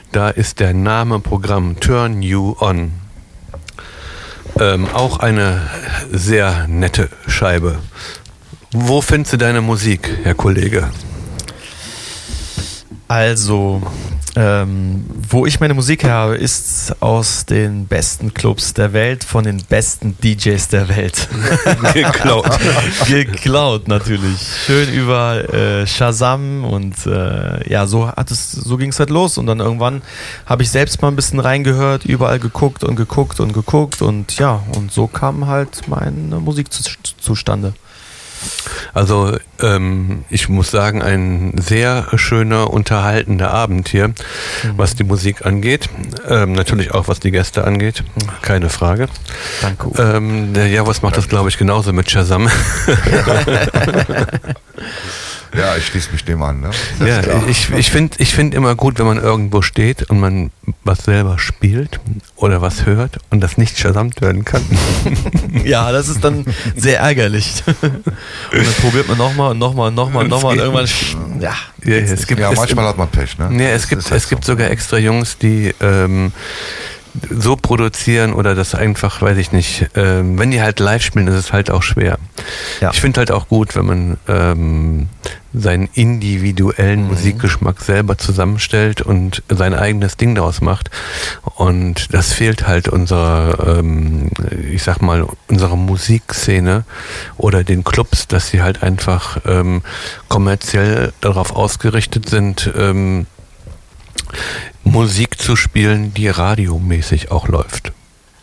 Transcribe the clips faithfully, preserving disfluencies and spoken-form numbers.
Da ist der Name Programm Turn You On. Ähm, auch eine sehr nette Scheibe. Wo findest du deine Musik, Herr Kollege? Also, ähm, wo ich meine Musik her habe, ist aus den besten Clubs der Welt, von den besten D Js der Welt. Geklaut. Geklaut natürlich. Schön über äh, Shazam und äh, ja, so hat es, so ging es halt los. Und dann irgendwann habe ich selbst mal ein bisschen reingehört, überall geguckt und geguckt und geguckt und ja, und so kam halt meine Musik zu, zustande. Also ähm, ich muss sagen, ein sehr schöner, unterhaltender Abend hier, mhm. was die Musik angeht. Ähm, natürlich auch, was die Gäste angeht. Keine Frage. Danke. Ähm, der Javos macht das, glaube ich, genauso mit Shazam. Ja, ich schließe mich dem an. Ne? Ja, ich, ich finde ich find immer gut, wenn man irgendwo steht und man was selber spielt oder was hört und das nicht shazamt werden kann. Ja, das ist dann sehr ärgerlich. Und dann probiert man nochmal und nochmal und nochmal und nochmal und irgendwann, ja. Ja, es gibt, ja es manchmal gibt, hat man Pech. Ne? Ja, es gibt, es gibt sogar extra Jungs, die ähm, so produzieren oder das einfach, weiß ich nicht, ähm, wenn die halt live spielen, ist es halt auch schwer. Ja. Ich finde halt auch gut, wenn man ähm, seinen individuellen mhm. Musikgeschmack selber zusammenstellt und sein eigenes Ding daraus macht. Und das fehlt halt unserer, ähm, ich sag mal, unserer Musikszene oder den Clubs, dass sie halt einfach ähm, kommerziell darauf ausgerichtet sind, ähm, Musik zu spielen, die radiomäßig auch läuft.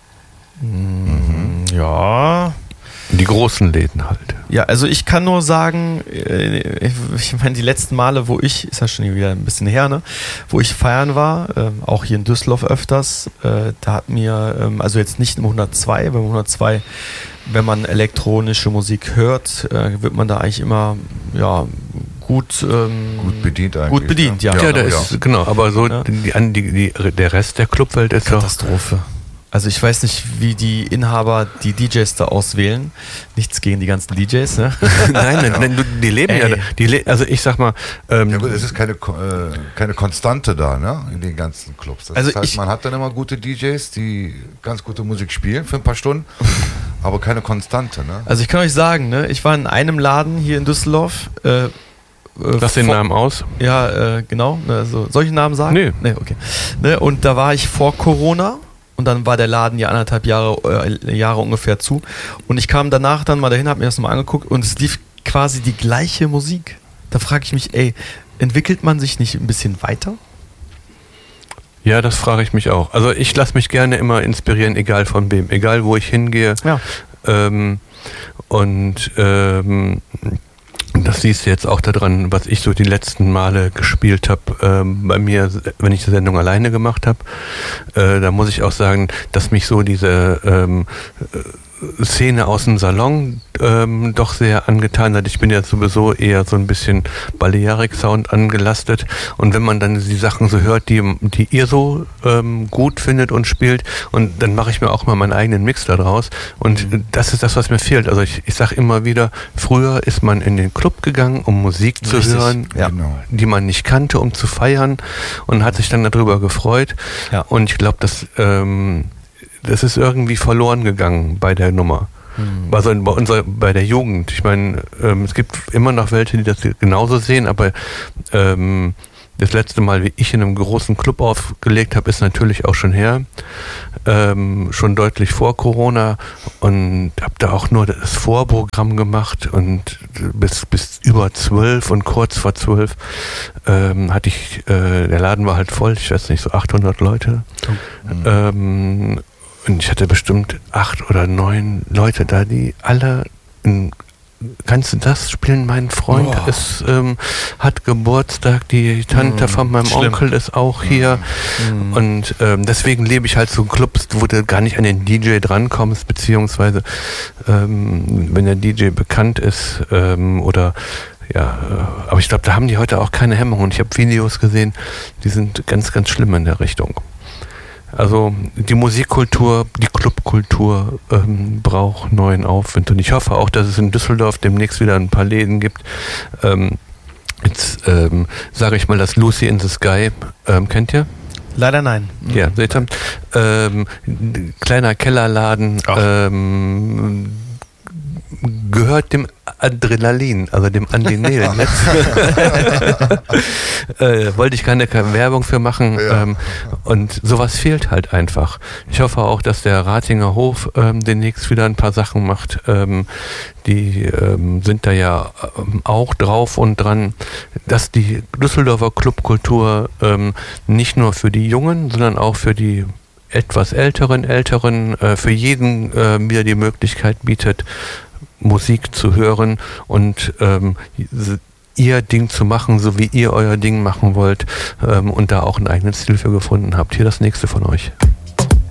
Mhm. Ja. Die großen Läden halt. Ja, also ich kann nur sagen, ich meine, die letzten Male, wo ich, ist ja schon wieder ein bisschen her, ne, wo ich feiern war, äh, auch hier in Düsseldorf öfters, äh, da hat mir, ähm, also jetzt nicht im hundertzwei, beim hundertzwei, wenn man elektronische Musik hört, äh, wird man da eigentlich immer, ja, gut, ähm, gut bedient eigentlich. Gut bedient, ja. Ja, ja, da genau, ist, genau, aber so ja. die, die, die, der Rest der Clubwelt ist Katastrophe. Doch. Also ich weiß nicht, wie die Inhaber die D Js da auswählen. Nichts gegen die ganzen D Js, ne? Nein, nein, nein, die leben Ey. ja, die le- also ich sag mal... Ähm, ja gut, es ist keine, äh, keine Konstante da, ne? In den ganzen Clubs. Das also heißt, ich, man hat dann immer gute D Js, die ganz gute Musik spielen für ein paar Stunden, aber keine Konstante, ne? Also ich kann euch sagen, ne? Ich war in einem Laden hier in Düsseldorf, äh, Lass den Namen aus. Ja, äh, genau. Also, soll ich den Namen sagen? Nee. Nee, okay. Ne, und da war ich vor Corona und dann war der Laden ja anderthalb Jahre, äh, Jahre ungefähr zu. Und ich kam danach dann mal dahin, hab mir das mal angeguckt und es lief quasi die gleiche Musik. Da frage ich mich, ey, entwickelt man sich nicht ein bisschen weiter? Ja, das frage ich mich auch. Also ich lasse mich gerne immer inspirieren, egal von wem, egal wo ich hingehe. Ja. Ähm, und ähm, das siehst du jetzt auch daran, was ich so die letzten Male gespielt habe. Ähm, bei mir, wenn ich die Sendung alleine gemacht habe, äh, da muss ich auch sagen, dass mich so diese ähm, Szene aus dem Salon ähm, doch sehr angetan hat. Ich bin ja sowieso eher so ein bisschen Balearic-Sound angelastet und wenn man dann die Sachen so hört, die, die ihr so ähm, gut findet und spielt und dann mache ich mir auch mal meinen eigenen Mix da draus und mhm. das ist das, was mir fehlt. Also ich, ich sage immer wieder, früher ist man in den Club gegangen, um Musik zu Richtig. hören, ja. die man nicht kannte, um zu feiern und hat sich dann darüber gefreut ja. und ich glaube, dass ähm, das ist irgendwie verloren gegangen bei der Nummer. Mhm. Also bei, unserer, bei der Jugend. Ich meine, ähm, es gibt immer noch welche, die das genauso sehen, aber ähm, das letzte Mal, wie ich in einem großen Club aufgelegt habe, ist natürlich auch schon her. Ähm, schon deutlich vor Corona und habe da auch nur das Vorprogramm gemacht und bis, bis über zwölf und kurz vor zwölf ähm, hatte ich, äh, der Laden war halt voll, ich weiß nicht, so achthundert Leute. Mhm. Ähm, Und ich hatte bestimmt acht oder neun Leute da, die alle, in, kannst du das spielen, mein Freund oh. ist, ähm, hat Geburtstag, die Tante mm, von meinem schlimm. Onkel ist auch hier mm. und ähm, deswegen lebe ich halt so Clubs, wo du gar nicht an den D J drankommst, beziehungsweise ähm, wenn der D J bekannt ist ähm, oder ja, aber ich glaube, da haben die heute auch keine Hemmung und ich habe Videos gesehen, die sind ganz, ganz schlimm in der Richtung. Also die Musikkultur, die Clubkultur ähm, braucht neuen Aufwind und ich hoffe auch, dass es in Düsseldorf demnächst wieder ein paar Läden gibt. Ähm, jetzt ähm, sage ich mal das Lucy in the Sky, ähm, kennt ihr? Leider nein. Ja, seht ihr? Ähm, kleiner Kellerladen, ähm, gehört dem Adrenalin, also dem Andinel-Netz. äh, wollte ich keine, keine Werbung für machen. Ja. Ähm, und sowas fehlt halt einfach. Ich hoffe auch, dass der Ratinger Hof ähm, demnächst wieder ein paar Sachen macht. Ähm, die ähm, sind da ja ähm, auch drauf und dran, dass die Düsseldorfer Clubkultur ähm, nicht nur für die Jungen, sondern auch für die etwas älteren, älteren, äh, für jeden äh, wieder die Möglichkeit bietet, Musik zu hören und ähm, ihr Ding zu machen, so wie ihr euer Ding machen wollt ähm, und da auch einen eigenen Stil für gefunden habt. Hier das nächste von euch.